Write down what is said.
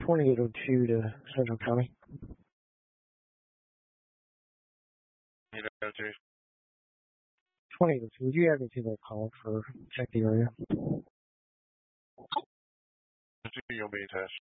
2802 to Central County. 802. 2802. Would you have me to that call for check the area? You'll be in touch.